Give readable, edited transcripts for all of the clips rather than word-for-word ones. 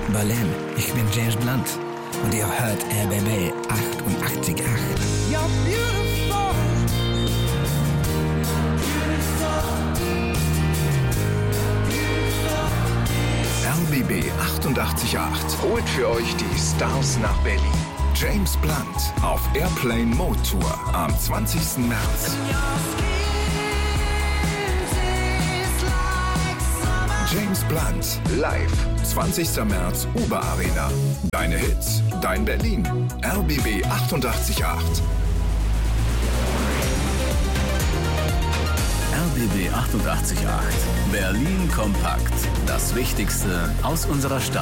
Berlin, ich bin James Blunt und ihr hört RBB 88.8. You're beautiful. RBB 88.8 holt für euch die Stars nach Berlin. James Blunt auf Airplane Mode Tour am 20. März. James Blunt live, 20. März, Uber Arena. Deine Hits, dein Berlin. RBB 88.8. RBB 88.8. Berlin kompakt. Das Wichtigste aus unserer Stadt.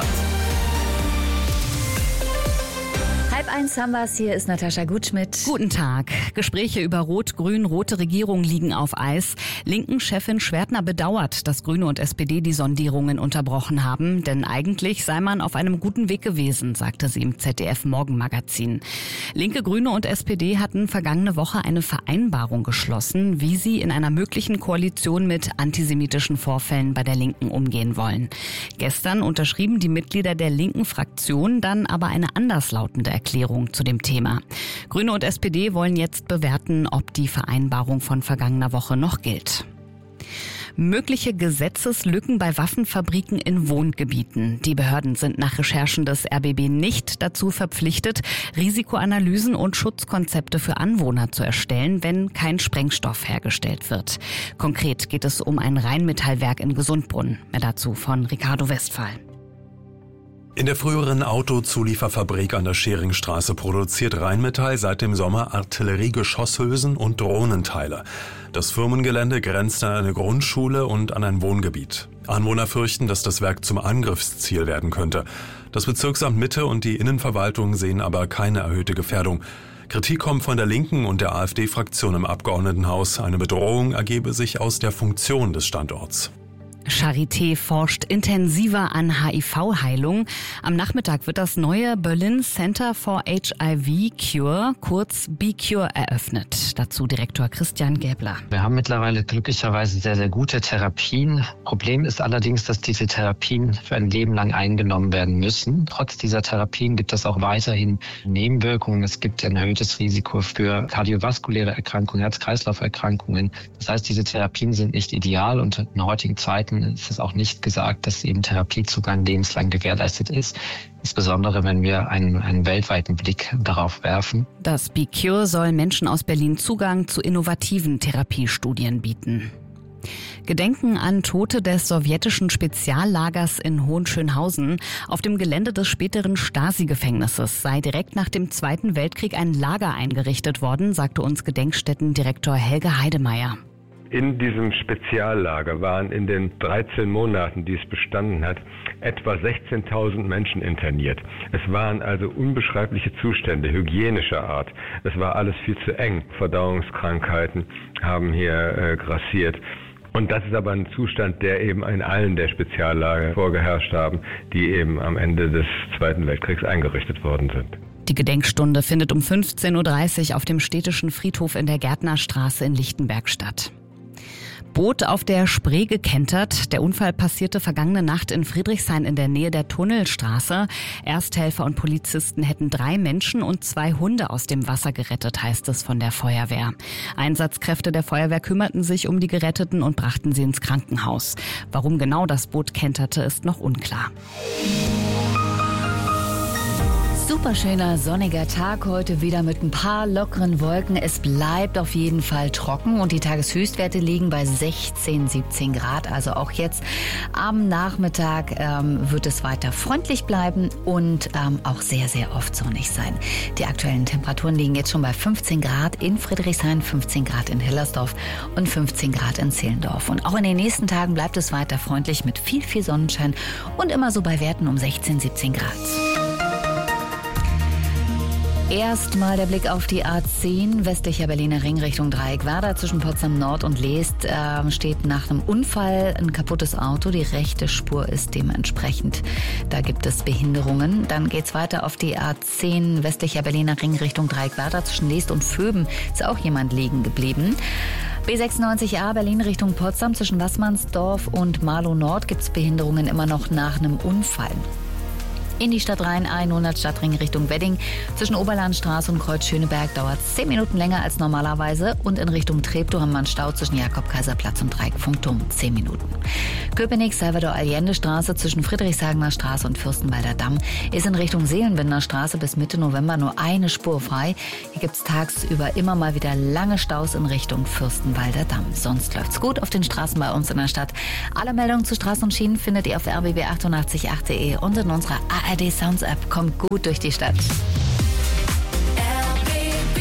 12:30 haben wir es. Hier ist Natascha Gutschmidt. Guten Tag. Gespräche über rot-grün-rote Regierung liegen auf Eis. Linken-Chefin Schwertner bedauert, dass Grüne und SPD die Sondierungen unterbrochen haben. Denn eigentlich sei man auf einem guten Weg gewesen, sagte sie im ZDF-Morgenmagazin. Linke, Grüne und SPD hatten vergangene Woche eine Vereinbarung geschlossen, wie sie in einer möglichen Koalition mit antisemitischen Vorfällen bei der Linken umgehen wollen. Gestern unterschrieben die Mitglieder der linken Fraktion dann aber eine anderslautende Erklärung zu dem Thema. Grüne und SPD wollen jetzt bewerten, ob die Vereinbarung von vergangener Woche noch gilt. Mögliche Gesetzeslücken bei Waffenfabriken in Wohngebieten. Die Behörden sind nach Recherchen des RBB nicht dazu verpflichtet, Risikoanalysen und Schutzkonzepte für Anwohner zu erstellen, wenn kein Sprengstoff hergestellt wird. Konkret geht es um ein Rheinmetallwerk in Gesundbrunn. Mehr dazu von Ricardo Westphal. In der früheren Autozulieferfabrik an der Scheringstraße produziert Rheinmetall seit dem Sommer Artilleriegeschosshülsen und Drohnenteile. Das Firmengelände grenzt an eine Grundschule und an ein Wohngebiet. Anwohner fürchten, dass das Werk zum Angriffsziel werden könnte. Das Bezirksamt Mitte und die Innenverwaltung sehen aber keine erhöhte Gefährdung. Kritik kommt von der Linken und der AfD-Fraktion im Abgeordnetenhaus. Eine Bedrohung ergebe sich aus der Funktion des Standorts. Charité forscht intensiver an HIV-Heilung. Am Nachmittag wird das neue Berlin Center for HIV Cure, kurz BeCure, eröffnet. Dazu Direktor Christian Gäbler. Wir haben mittlerweile glücklicherweise sehr, sehr gute Therapien. Problem ist allerdings, dass diese Therapien für ein Leben lang eingenommen werden müssen. Trotz dieser Therapien gibt es auch weiterhin Nebenwirkungen. Es gibt ein erhöhtes Risiko für kardiovaskuläre Erkrankungen, Herz-Kreislauf-Erkrankungen. Das heißt, diese Therapien sind nicht ideal und in heutigen Zeiten ist es auch nicht gesagt, dass eben Therapiezugang lebenslang gewährleistet ist, insbesondere wenn wir einen weltweiten Blick darauf werfen. Das BeCure soll Menschen aus Berlin Zugang zu innovativen Therapiestudien bieten. Gedenken an Tote des sowjetischen Speziallagers in Hohenschönhausen. Auf dem Gelände des späteren Stasi-Gefängnisses sei direkt nach dem Zweiten Weltkrieg ein Lager eingerichtet worden, sagte uns Gedenkstättendirektor Helge Heidemeyer. In diesem Speziallager waren in den 13 Monaten, die es bestanden hat, etwa 16.000 Menschen interniert. Es waren also unbeschreibliche Zustände hygienischer Art. Es war alles viel zu eng. Verdauungskrankheiten haben hier grassiert. Und das ist aber ein Zustand, der eben in allen der Speziallager vorgeherrscht haben, die eben am Ende des Zweiten Weltkriegs eingerichtet worden sind. Die Gedenkstunde findet um 15.30 Uhr auf dem städtischen Friedhof in der Gärtnerstraße in Lichtenberg statt. Boot auf der Spree gekentert. Der Unfall passierte vergangene Nacht in Friedrichshain in der Nähe der Tunnelstraße. Ersthelfer und Polizisten hätten 3 Menschen und 2 Hunde aus dem Wasser gerettet, heißt es von der Feuerwehr. Einsatzkräfte der Feuerwehr kümmerten sich um die Geretteten und brachten sie ins Krankenhaus. Warum genau das Boot kenterte, ist noch unklar. Superschöner sonniger Tag heute, wieder mit ein paar lockeren Wolken. Es bleibt auf jeden Fall trocken und die Tageshöchstwerte liegen bei 16, 17 Grad. Also auch jetzt am Nachmittag wird es weiter freundlich bleiben und auch sehr, sehr oft sonnig sein. Die aktuellen Temperaturen liegen jetzt schon bei 15 Grad in Friedrichshain, 15 Grad in Hellersdorf und 15 Grad in Zehlendorf. Und auch in den nächsten Tagen bleibt es weiter freundlich mit viel, viel Sonnenschein und immer so bei Werten um 16, 17 Grad. Erstmal der Blick auf die A10, westlicher Berliner Ring Richtung Dreieckwerder. Zwischen Potsdam Nord und Leest steht nach einem Unfall ein kaputtes Auto. Die rechte Spur ist dementsprechend. Da gibt es Behinderungen. Dann geht's weiter auf die A10, westlicher Berliner Ring Richtung Dreieckwerder. Zwischen Leest und Vöben ist auch jemand liegen geblieben. B96A Berlin Richtung Potsdam. Zwischen Wassmannsdorf und Marlow Nord gibt es Behinderungen immer noch nach einem Unfall. In die Stadt rein, 100 Stadtring Richtung Wedding. Zwischen Oberlandstraße und Kreuz Schöneberg dauert es 10 Minuten länger als normalerweise. Und in Richtung Treptow haben wir einen Stau zwischen Jakob-Kaiser-Platz und Dreieckfunkturm, 10 Minuten. Köpenick, Salvador-Allende-Straße zwischen Friedrichshagener Straße und Fürstenwalder Damm ist in Richtung Seelenbinder Straße bis Mitte November nur eine Spur frei. Hier gibt es tagsüber immer mal wieder lange Staus in Richtung Fürstenwalder Damm. Sonst läuft's gut auf den Straßen bei uns in der Stadt. Alle Meldungen zu Straßen und Schienen findet ihr auf rbb888.de und in unserer ARD Sounds App. Kommt gut durch die Stadt. RBB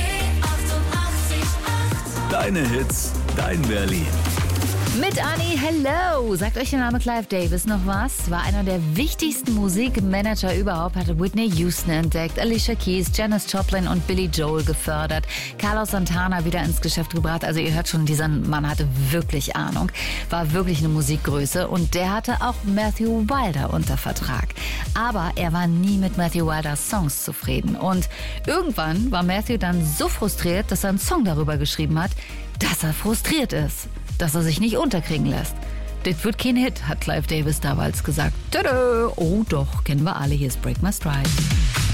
88.8. Deine Hits, dein Berlin. Mit Annie, hello! Sagt euch der Name Clive Davis noch was? War einer der wichtigsten Musikmanager überhaupt, hatte Whitney Houston entdeckt, Alicia Keys, Janis Joplin und Billy Joel gefördert, Carlos Santana wieder ins Geschäft gebracht. Also ihr hört schon, dieser Mann hatte wirklich Ahnung, war wirklich eine Musikgröße und der hatte auch Matthew Wilder unter Vertrag. Aber er war nie mit Matthew Wilders Songs zufrieden und irgendwann war Matthew dann so frustriert, dass er einen Song darüber geschrieben hat, dass er frustriert ist. Dass er sich nicht unterkriegen lässt. Das wird kein Hit, hat Clive Davis damals gesagt. Tada! Oh doch, kennen wir alle. Hier ist Break My Stride.